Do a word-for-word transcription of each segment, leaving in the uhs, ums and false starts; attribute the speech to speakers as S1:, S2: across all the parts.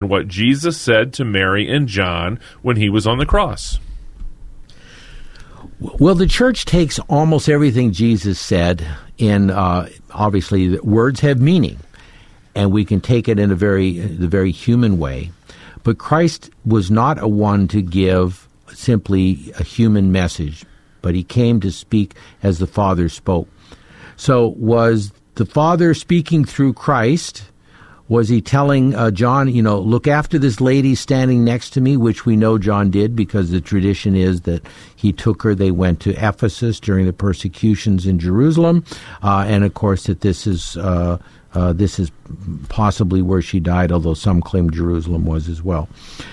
S1: what Jesus said to Mary and John when he was on the cross?
S2: Well, the church takes almost everything Jesus said in, uh, obviously, words have meaning, and we can take it in a very, the very human way. But Christ was not a one to give simply a human message, but he came to speak as the Father spoke. So was the Father speaking through Christ? Was he telling uh, John, you know, look after this lady standing next to me, which we know John did because the tradition is that he took her. They went to Ephesus during the persecutions in Jerusalem. Uh, and, of course, that this is uh, uh, this is possibly where she died, although some claim Jerusalem was as well.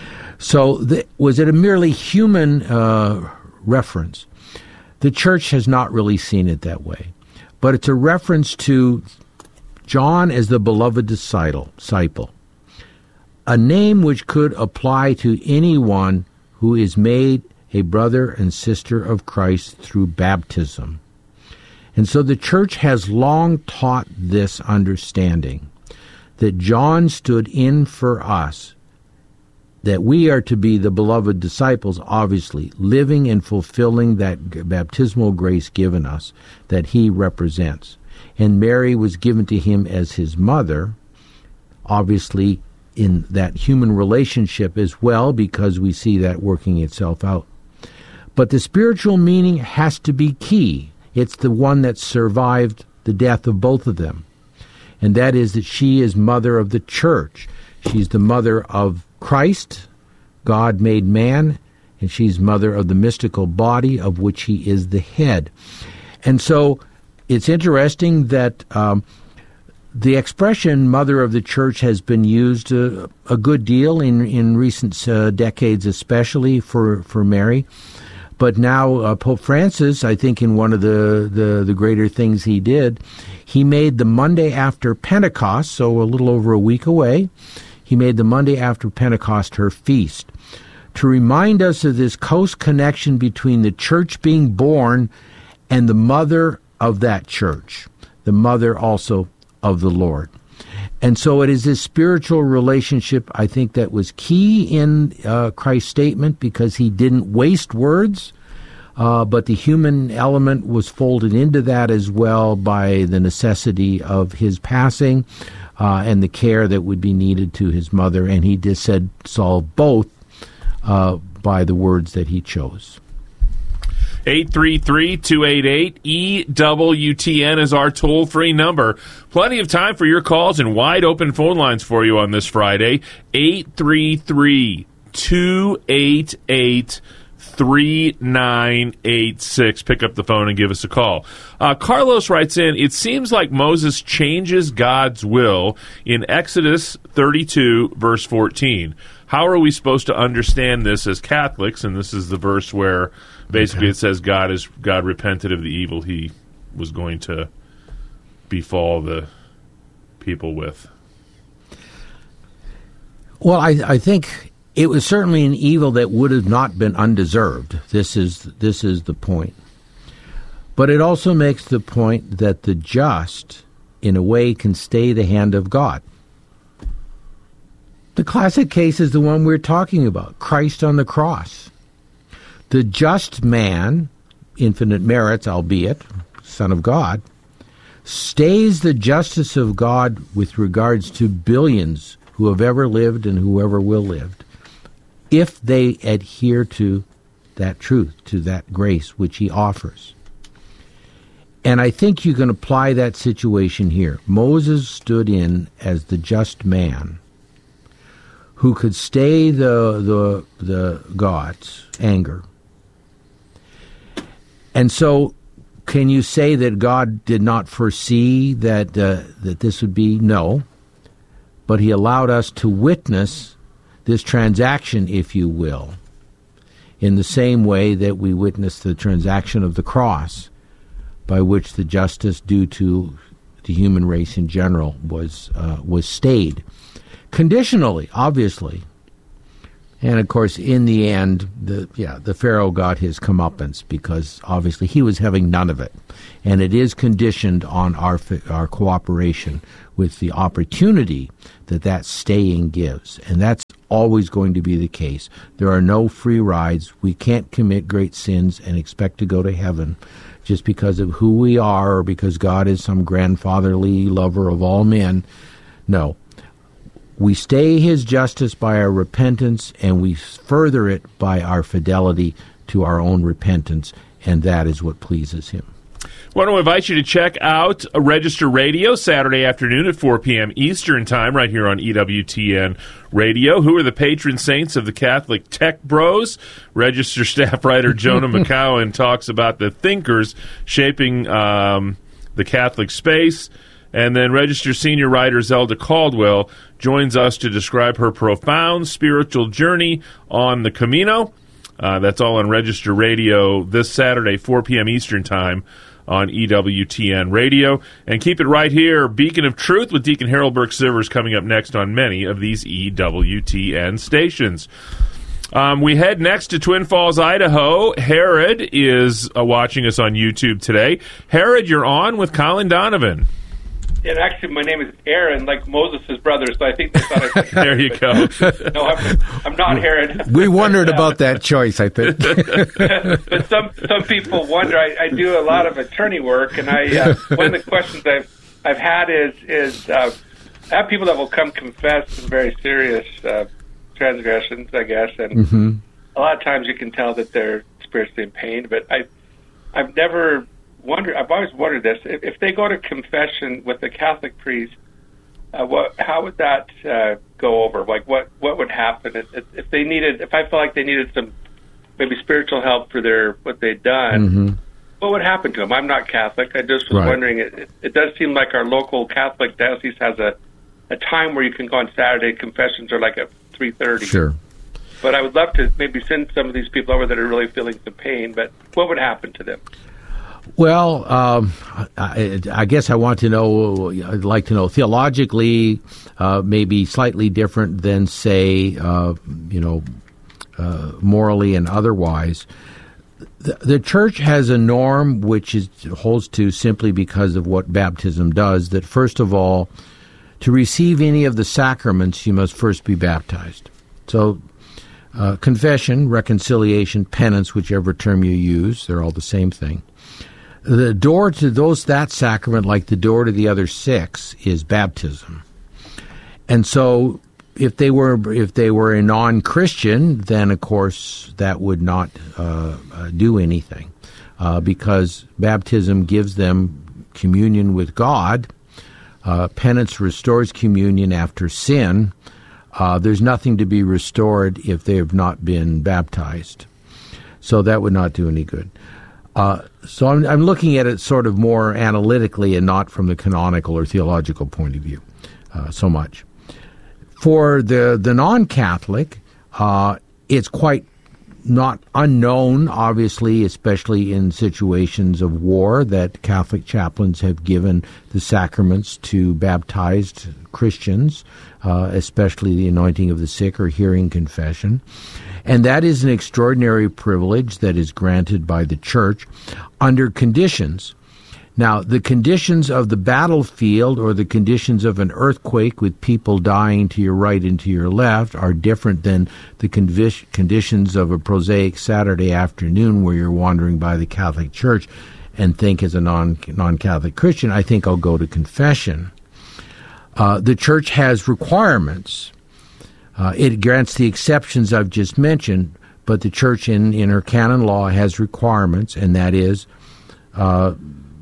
S2: So the, was it a merely human uh, reference? The church has not really seen it that way. But it's a reference to John as the beloved disciple, a name which could apply to anyone who is made a brother and sister of Christ through baptism. And so the church has long taught this understanding, that John stood in for us, that we are to be the beloved disciples, obviously, living and fulfilling that baptismal grace given us, that he represents. And Mary was given to him as his mother, obviously in that human relationship as well, because we see that working itself out. But the spiritual meaning has to be key. It's the one that survived the death of both of them. And that is that she is mother of the church. She's the mother of Christ, God made man, and she's mother of the mystical body of which he is the head. And so it's interesting that um, the expression mother of the church has been used uh, a good deal in, in recent uh, decades, especially for, for Mary. But now uh, Pope Francis, I think in one of the, the, the greater things he did, he made the Monday after Pentecost, so a little over a week away, he made the Monday after Pentecost her feast, to remind us of this close connection between the church being born and the mother of that church, the mother also of the Lord. And so it is this spiritual relationship, I think, that was key in uh, Christ's statement, because he didn't waste words, uh, but the human element was folded into that as well by the necessity of his passing uh, and the care that would be needed to his mother. And he just said solve both uh, by the words that he chose.
S1: eight three three, two eight eight, E W T N is our toll-free number. Plenty of time for your calls and wide-open phone lines for you on this Friday. eight three three, two eight eight, three nine eight six. Pick up the phone and give us a call. Uh, Carlos writes in, it seems like Moses changes God's will in Exodus thirty-two, verse fourteen. How are we supposed to understand this as Catholics? And this is the verse where basically, okay, it says God is God repented of the evil he was going to befall the people with.
S2: Well, I, I think it was certainly an evil that would have not been undeserved. This is this is the point. But it also makes the point that the just, in a way, can stay the hand of God. The classic case is the one we're talking about, Christ on the cross. The just man, infinite merits, albeit, Son of God, stays the justice of God with regards to billions who have ever lived and whoever will live, if they adhere to that truth, to that grace which he offers. And I think you can apply that situation here. Moses stood in as the just man who could stay the the the God's anger. And so, can you say that God did not foresee that uh, that this would be? No. But he allowed us to witness this transaction, if you will, in the same way that we witnessed the transaction of the cross, by which the justice due to the human race in general was uh, was stayed. Conditionally, obviously. And, of course, in the end, the yeah, the Pharaoh got his comeuppance because, obviously, he was having none of it. And it is conditioned on our our cooperation with the opportunity that that staying gives. And that's always going to be the case. There are no free rides. We can't commit great sins and expect to go to heaven just because of who we are or because God is some grandfatherly lover of all men. No. We stay his justice by our repentance, and we further it by our fidelity to our own repentance, and that is what pleases him.
S1: I want to invite you to check out Register Radio Saturday afternoon at four p.m. Eastern Time right here on E W T N Radio. Who are the patron saints of the Catholic Tech Bros? Register staff writer Jonah McCowan talks about the thinkers shaping um, the Catholic space. And then Register senior writer Zelda Caldwell joins us to describe her profound spiritual journey on the Camino. Uh, that's all on Register Radio this Saturday, four p.m. Eastern Time on E W T N Radio. And keep it right here, Beacon of Truth with Deacon Harold Burke-Sivers coming up next on many of these E W T N stations. Um, we head next to Twin Falls, Idaho. Herod is uh, watching us on YouTube today. Herod, you're on with Colin Donovan.
S3: And actually, my name is Aaron, like Moses' brother, so I think they thought I said
S1: there you go.
S3: No, I'm, I'm not Herod.
S2: We wondered about that choice, I think.
S3: But some some people wonder. I, I do a lot of attorney work, and I uh, one of the questions I've I've had is is uh, I have people that will come confess some very serious uh, transgressions, I guess, and mm-hmm. a lot of times you can tell that they're spiritually in pain. But I I've never. Wonder, I've always wondered this. If, if they go to confession with a Catholic priest, uh, what, how would that uh, go over? Like, what, what would happen if, if they needed? If I felt like they needed some maybe spiritual help for their what they'd done, mm-hmm. what would happen to them? I'm not Catholic. I just was right. wondering. It, it, it does seem like our local Catholic diocese has a, a time where you can go on Saturday. Confessions are like at three thirty.
S2: Sure.
S3: But I would love to maybe send some of these people over that are really feeling some pain. But what would happen to them?
S2: Well, um, I, I guess I want to know, I'd like to know, theologically, uh, maybe slightly different than, say, uh, you know, uh, morally and otherwise. The, the Church has a norm which is holds to simply because of what baptism does, that first of all, to receive any of the sacraments, you must first be baptized. So uh, confession, reconciliation, penance, whichever term you use, they're all the same thing. The door to those that sacrament, like the door to the other six, is baptism. And so if they were if they were a non-Christian, then, of course, that would not uh, uh, do anything uh, because baptism gives them communion with God. Uh, penance restores communion after sin. Uh, there's nothing to be restored if they have not been baptized. So that would not do any good. Uh, so I'm, I'm looking at it sort of more analytically and not from the canonical or theological point of view uh, so much. For the, the non-Catholic, uh, it's quite not unknown, obviously, especially in situations of war, that Catholic chaplains have given the sacraments to baptized Christians, uh, especially the anointing of the sick or hearing confession. And that is an extraordinary privilege that is granted by the Church under conditions. Now, the conditions of the battlefield or the conditions of an earthquake with people dying to your right and to your left are different than the convi- conditions of a prosaic Saturday afternoon where you're wandering by the Catholic Church and think, as a non, non-Catholic Christian, I think I'll go to confession. Uh, the Church has requirements. Uh, it grants the exceptions I've just mentioned, but the Church in, in her canon law has requirements, and that is uh,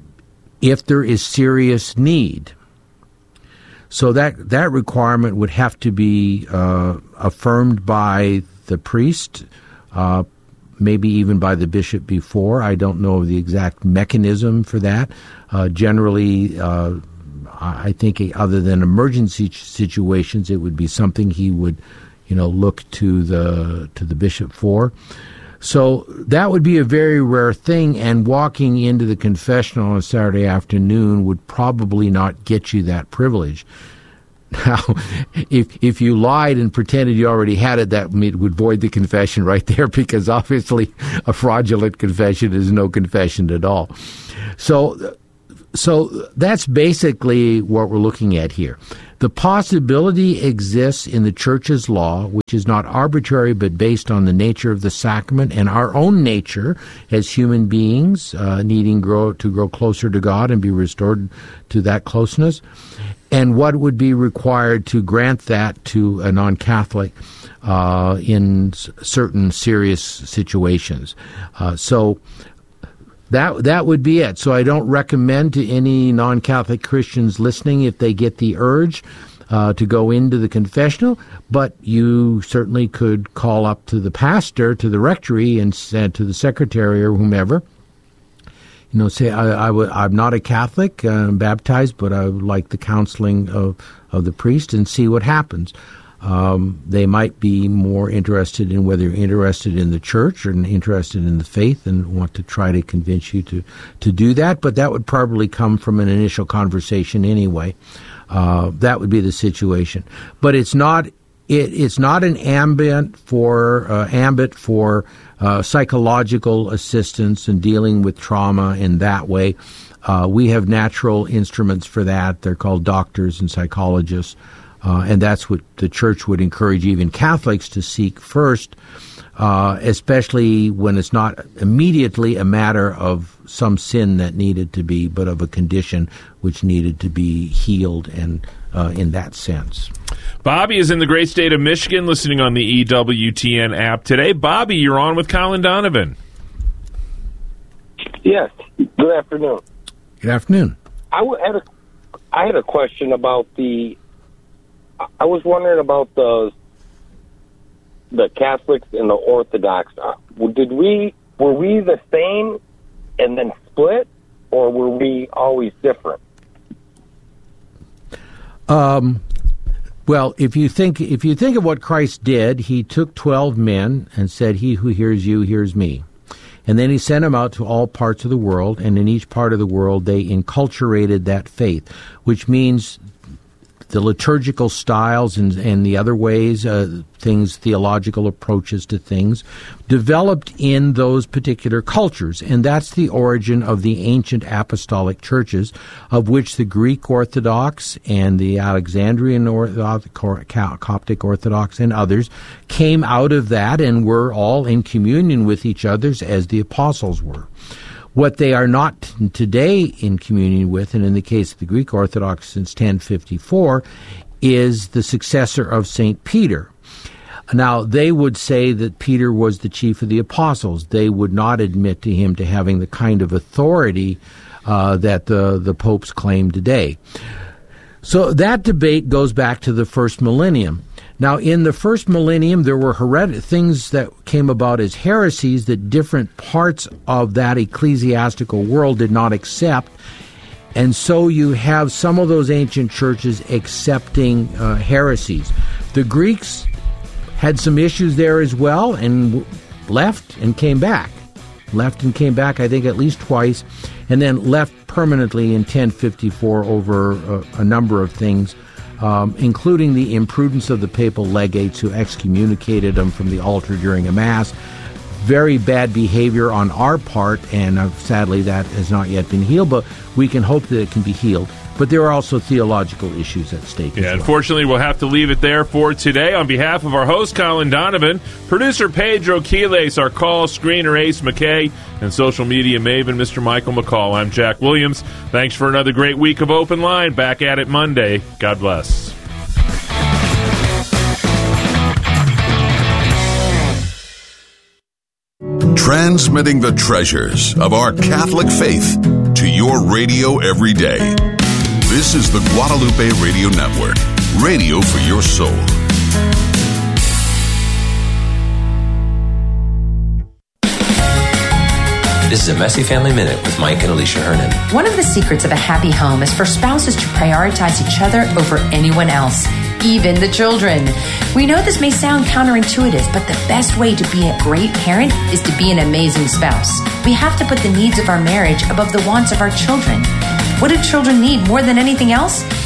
S2: if there is serious need. So that, that requirement would have to be uh, affirmed by the priest, uh, maybe even by the bishop before. I don't know the exact mechanism for that. Uh, generally, uh, I think other than emergency situations, it would be something he would, you know, look to the to the bishop for. So that would be a very rare thing, and walking into the confessional on a Saturday afternoon would probably not get you that privilege. Now, if if you lied and pretended you already had it, that would void the confession right there, because obviously a fraudulent confession is no confession at all. So, so that's basically what we're looking at here. The possibility exists in the Church's law, which is not arbitrary but based on the nature of the sacrament and our own nature as human beings, uh, needing grow to grow closer to God and be restored to that closeness, and what would be required to grant that to a non-Catholic uh, in s- certain serious situations. Uh, so that that would be it. So I don't recommend to any non-Catholic Christians listening, if they get the urge, uh, to go into the confessional, but you certainly could call up to the pastor, to the rectory, and send to the secretary or whomever. You know, say, I, I w- I'm not a Catholic, uh, I'm baptized, but I would like the counseling of, of the priest, and see what happens. Um, they might be more interested in whether you're interested in the church or interested in the faith, and want to try to convince you to, to do that, but that would probably come from an initial conversation anyway. Uh, that would be the situation. But it's not it, it's not an ambit for uh, ambit for Uh, psychological assistance and dealing with trauma in that way. Uh, we have natural instruments for that. They're called doctors and psychologists, uh, and that's what the Church would encourage even Catholics to seek first, uh, especially when it's not immediately a matter of some sin that needed to be, but of a condition which needed to be healed, and uh, in that sense.
S1: Bobby is in the great state of Michigan, listening on the E W T N app today. Bobby, you're on with Colin Donovan.
S4: Yes. Good afternoon.
S2: Good afternoon.
S4: I w- had a, I had a question about the. I was wondering about the the Catholics and the Orthodox. Uh, did we were we the same and then split, or were we always different?
S2: Um. Well, if you think if you think of what Christ did, he took twelve men and said, "He who hears you hears me." And then he sent them out to all parts of the world, and in each part of the world they enculturated that faith, which means the liturgical styles and, and the other ways, uh, things, theological approaches to things, developed in those particular cultures. And that's the origin of the ancient apostolic churches, of which the Greek Orthodox and the Alexandrian Orthodox, Coptic Orthodox, and others came out of that and were all in communion with each other as the apostles were. What they are not today in communion with, and in the case of the Greek Orthodox since ten fifty-four, is the successor of Saint Peter. Now, they would say that Peter was the chief of the apostles. They would not admit to him to having the kind of authority uh, that the, the popes claim today. So that debate goes back to the first millennium. Now, in the first millennium, there were hered- things that came about as heresies that different parts of that ecclesiastical world did not accept. And so you have some of those ancient churches accepting uh, heresies. The Greeks had some issues there as well, and w- left and came back. Left and came back, I think, at least twice, and then left permanently in ten fifty-four over uh, a number of things, Um, including the imprudence of the papal legates who excommunicated them from the altar during a mass. Very bad behavior on our part, and uh, sadly that has not yet been healed, but we can hope that it can be healed. But there are also theological issues at stake.
S1: Yeah,
S2: as well.
S1: Unfortunately, we'll have to leave it there for today. On behalf of our host, Colin Donovan, producer Pedro Quiles, our call screener Ace McKay, and social media maven Mister Michael McCall, I'm Jack Williams. Thanks for another great week of Open Line. Back at it Monday. God bless.
S5: Transmitting the treasures of our Catholic faith to your radio every day. This is the Guadalupe Radio Network, radio for your soul.
S6: This is a Messy Family Minute with Mike and Alicia Hernan.
S7: One of the secrets of a happy home is for spouses to prioritize each other over anyone else, even the children. We know this may sound counterintuitive, but the best way to be a great parent is to be an amazing spouse. We have to put the needs of our marriage above the wants of our children. What do children need more than anything else?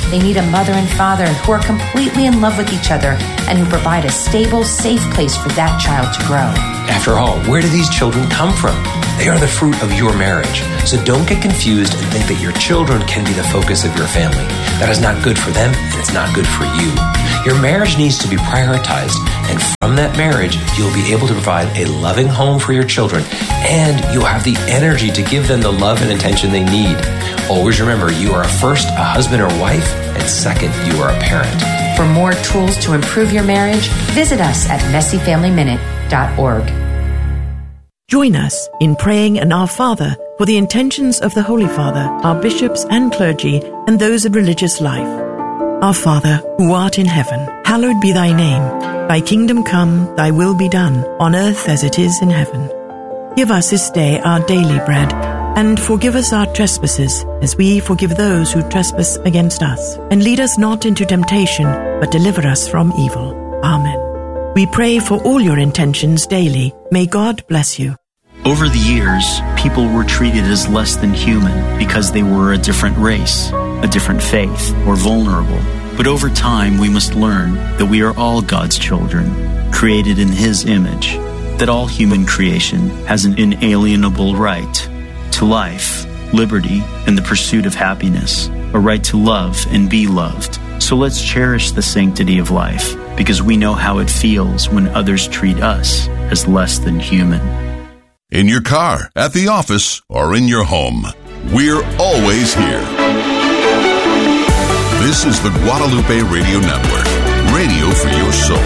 S7: They need a mother and father who are completely in love with each other and who provide a stable, safe place for that child to grow.
S6: After all, where do these children come from? They are the fruit of your marriage. So don't get confused and think that your children can be the focus of your family. That is not good for them, and it's not good for you. Your marriage needs to be prioritized, and from that marriage, you'll be able to provide a loving home for your children, and you'll have the energy to give them the love and attention they need. Always remember, you are first a husband or wife, and second, you are a parent.
S7: For more tools to improve your marriage, visit us at messy family minute dot org.
S8: Join us in praying an Our Father for the intentions of the Holy Father, our bishops and clergy, and those of religious life. Our Father, who art in heaven, hallowed be thy name. Thy kingdom come, thy will be done, on earth as it is in heaven. Give us this day our daily bread, and forgive us our trespasses, as we forgive those who trespass against us. And lead us not into temptation, but deliver us from evil. Amen. We pray for all your intentions daily. May God bless you.
S9: Over the years, people were treated as less than human because they were a different race, a different faith, or vulnerable. But over time, we must learn that we are all God's children, created in His image, that all human creation has an inalienable right to life, liberty, and the pursuit of happiness, a right to love and be loved. So let's cherish the sanctity of life, because we know how it feels when others treat us as less than human.
S5: In your car, at the office, or in your home, we're always here. This is the Guadalupe Radio Network, radio for your soul.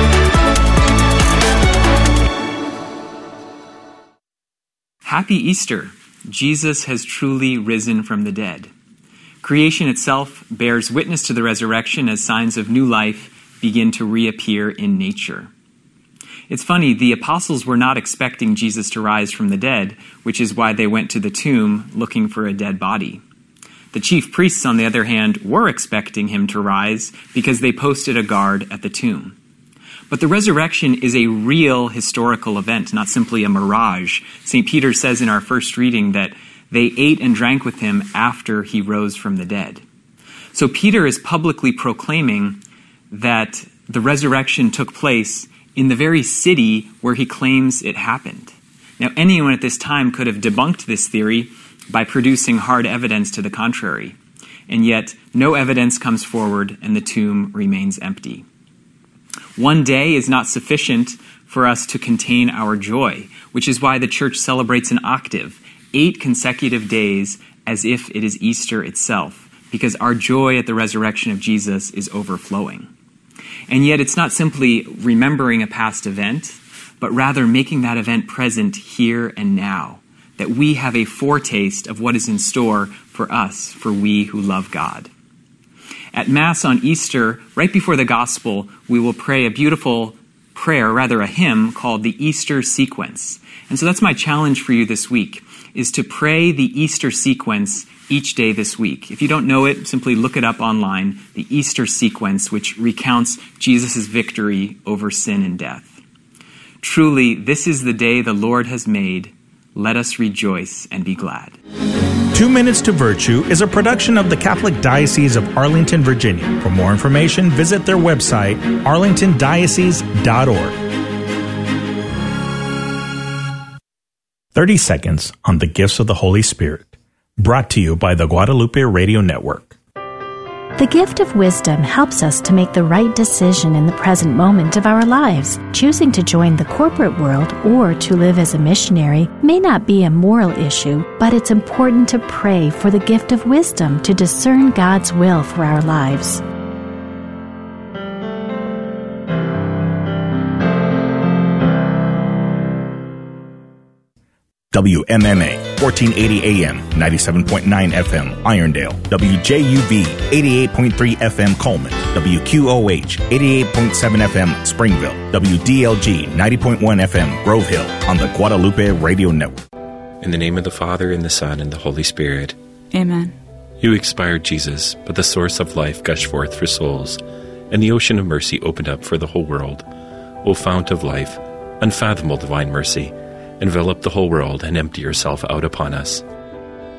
S10: Happy Easter! Jesus has truly risen from the dead. Creation itself bears witness to the resurrection as signs of new life begin to reappear in nature. It's funny, the apostles were not expecting Jesus to rise from the dead, which is why they went to the tomb looking for a dead body. The chief priests, on the other hand, were expecting him to rise because they posted a guard at the tomb. But the resurrection is a real historical event, not simply a mirage. Saint Peter says in our first reading that they ate and drank with him after he rose from the dead. So Peter is publicly proclaiming that the resurrection took place in the very city where he claims it happened. Now, anyone at this time could have debunked this theory by producing hard evidence to the contrary. And yet, no evidence comes forward and the tomb remains empty. One day is not sufficient for us to contain our joy, which is why the church celebrates an octave, eight consecutive days, as if it is Easter itself, because our joy at the resurrection of Jesus is overflowing. And yet it's not simply remembering a past event, but rather making that event present here and now, that we have a foretaste of what is in store for us, for we who love God. At Mass on Easter, right before the Gospel, we will pray a beautiful prayer, rather a hymn, called the Easter Sequence. And so that's my challenge for you this week, is to pray the Easter Sequence each day this week. If you don't know it, simply look it up online, the Easter Sequence, which recounts Jesus' victory over sin and death. Truly, this is the day the Lord has made. Let us rejoice and be glad.
S11: Two Minutes to Virtue is a production of the Catholic Diocese of Arlington, Virginia. For more information, visit their website, arlington diocese dot org. thirty seconds on the gifts of the Holy Spirit. Brought to you by the Guadalupe Radio Network.
S12: The gift of wisdom helps us to make the right decision in the present moment of our lives. Choosing to join the corporate world or to live as a missionary may not be a moral issue, but it's important to pray for the gift of wisdom to discern God's will for our lives.
S11: W M M A, fourteen eighty A M, ninety-seven point nine F M, Irondale. W J U V, eighty-eight point three F M, Coleman. W Q O H, eighty-eight point seven F M, Springville. W D L G, ninety point one F M, Grove Hill, on the Guadalupe Radio Network.
S13: In the name of the Father, and the Son, and the Holy Spirit.
S14: Amen.
S13: You expired, Jesus, but the source of life gushed forth for souls, and the ocean of mercy opened up for the whole world. O fount of life, unfathomable divine mercy, envelop the whole world and empty yourself out upon us.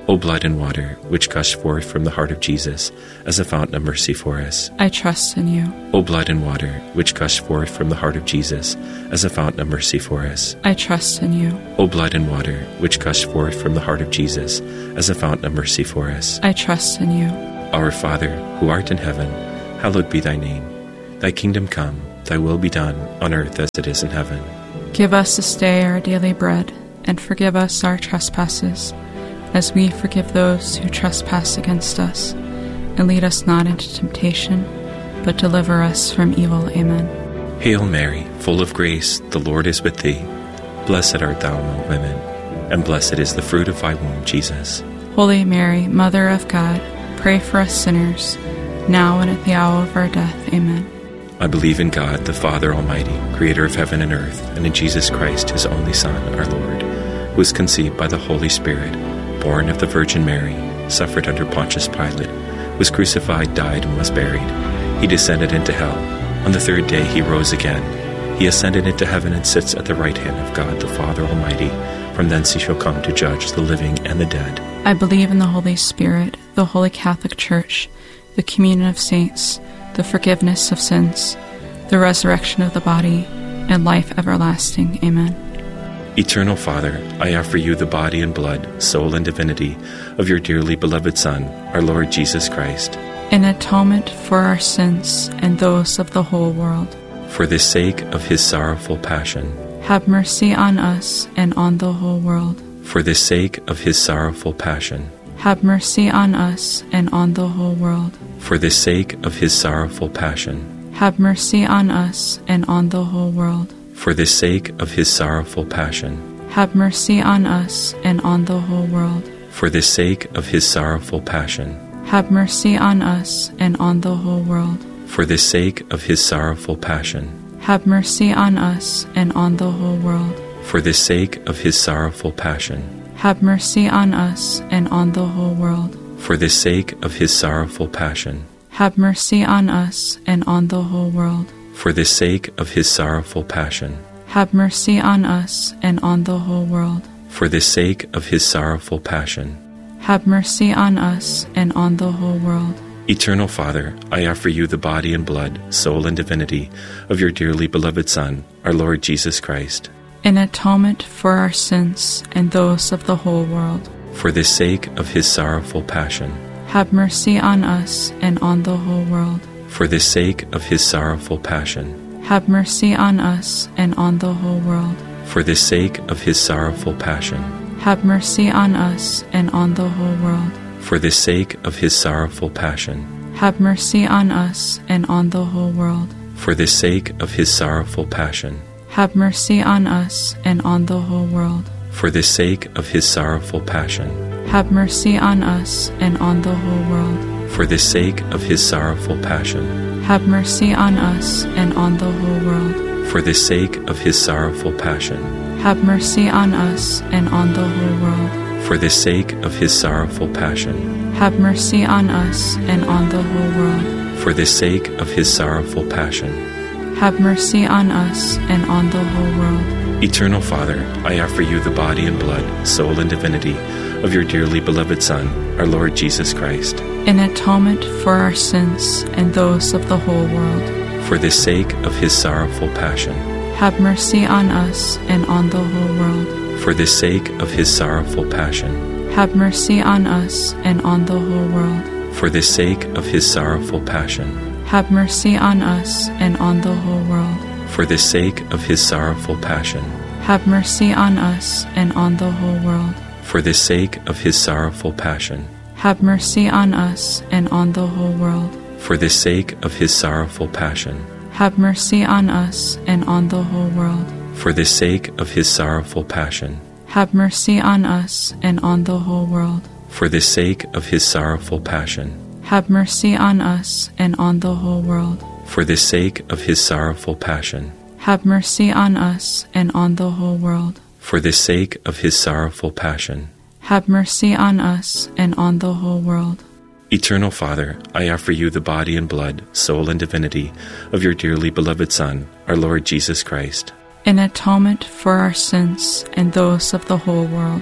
S13: O blood and water, which gushed forth from the heart of Jesus as a fountain of mercy for us.
S14: I trust in you.
S13: O blood and water, which gushed forth from the heart of Jesus as a fountain of mercy for us.
S14: I trust in you.
S13: O blood and water, which gushed forth from the heart of Jesus as a fountain of mercy for us.
S14: I trust in you.
S13: Our Father, who art in heaven, hallowed be thy name. Thy kingdom come, thy will be done, on earth as it is in heaven.
S14: Give us this day our daily bread, and forgive us our trespasses, as we forgive those who trespass against us. And lead us not into temptation, but deliver us from evil. Amen.
S13: Hail Mary, full of grace, the Lord is with thee. Blessed art thou among women, and blessed is the fruit of thy womb, Jesus.
S14: Holy Mary, Mother of God, pray for us sinners, now and at the hour of our death. Amen.
S13: I believe in God, the Father Almighty, creator of heaven and earth, and in Jesus Christ, his only Son, our Lord, who was conceived by the Holy Spirit, born of the Virgin Mary, suffered under Pontius Pilate, was crucified, died, and was buried. He descended into hell. On the third day he rose again. He ascended into heaven and sits at the right hand of God the Father Almighty. From thence he shall come to judge the living and the dead.
S14: I believe in the Holy Spirit, the Holy Catholic Church, the communion of saints, the forgiveness of sins, the resurrection of the body, and life everlasting. Amen.
S13: Eternal Father, I offer you the body and blood, soul and divinity of your dearly beloved Son, our Lord Jesus Christ,
S14: in atonement for our sins and those of the whole world.
S13: For the sake of his sorrowful passion,
S14: have mercy on us and on the whole world.
S13: For the sake of his sorrowful passion,
S14: have mercy on us and on the whole world.
S13: For the sake of his sorrowful passion,
S14: have mercy on us and on the whole world.
S13: For the sake of his sorrowful passion,
S14: have mercy on us and on the whole world.
S13: For the sake of his sorrowful passion,
S14: have mercy on us and on the whole world.
S13: For the sake of his sorrowful passion,
S14: have mercy on us and on the whole world.
S13: For the sake of his sorrowful passion,
S14: have mercy on us and on the whole world.
S13: For the sake of his sorrowful passion,
S14: have mercy on us and on the whole world.
S13: For the sake of his sorrowful passion,
S14: have mercy on us and on the whole world.
S13: For the sake of his sorrowful passion,
S14: have mercy on us and on the whole world.
S13: Eternal Father, I offer you the body and blood, soul and divinity of your dearly beloved Son, our Lord Jesus Christ,
S14: in atonement for our sins and those of the whole world.
S13: For the sake of his sorrowful passion,
S14: have mercy on us and on the whole world.
S13: For the sake of his sorrowful passion,
S14: have mercy on us and on the whole world.
S13: For the sake of his sorrowful passion,
S14: have mercy on us and on the whole world.
S13: For the sake of his sorrowful passion,
S14: have mercy on us and on the whole world.
S13: For the sake of his sorrowful passion,
S14: have mercy on us and on the whole world.
S13: For the sake of his sorrowful passion,
S14: have mercy on us and on the whole world.
S13: For the sake of his sorrowful passion,
S14: have mercy on us and on the whole world.
S13: For the sake of his sorrowful passion,
S14: have mercy on us and on the whole world.
S13: For the sake of his sorrowful passion,
S14: have mercy on us and on the whole world.
S13: For the sake of his sorrowful passion,
S14: have mercy on us and on the whole world.
S13: Eternal Father, I offer you the body and blood, soul and divinity of your dearly beloved Son, our Lord Jesus Christ,
S14: in atonement for our sins and those of the whole world.
S13: For the sake of his sorrowful passion,
S14: have mercy on us and on the whole world.
S13: For the sake of his sorrowful passion,
S14: have mercy on us and on the whole world.
S13: For the sake of his sorrowful passion,
S14: have mercy on us and on the whole world.
S13: For the sake of his sorrowful passion,
S14: have mercy on us and on the whole world.
S13: For the sake of his sorrowful passion,
S14: have mercy on us and on the whole world.
S13: For the sake of his sorrowful passion,
S14: have mercy on us and on the whole world.
S13: For the sake of his sorrowful passion,
S14: have mercy on us and on the whole world.
S13: For the sake of his sorrowful passion,
S14: have mercy on us and on the whole world.
S13: For the sake of his sorrowful passion,
S14: have mercy on us and on the whole world.
S13: For the sake of his sorrowful passion,
S14: have mercy on us and on the whole world.
S13: Eternal Father, I offer you the body and blood, soul and divinity of your dearly beloved Son, our Lord Jesus Christ,
S14: in atonement for our sins and those of the whole world.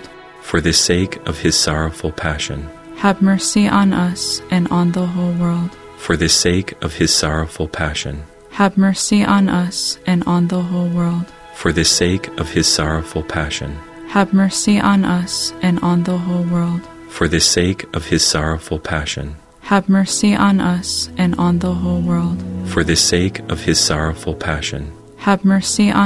S13: For the sake of his sorrowful passion.
S14: Have mercy on us and on the whole world.
S13: For the sake of his sorrowful passion.
S14: Have mercy on us and on the whole world.
S13: For the sake of his sorrowful passion.
S14: Have mercy on us and on the whole world.
S13: For the sake of his sorrowful passion.
S14: Have mercy on us and on the whole world.
S13: For the sake of his sorrowful passion.
S14: Have mercy on